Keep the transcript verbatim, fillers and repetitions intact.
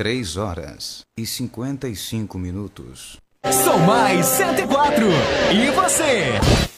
Três horas e cinquenta e cinco minutos. São mais cento e quatro. E você?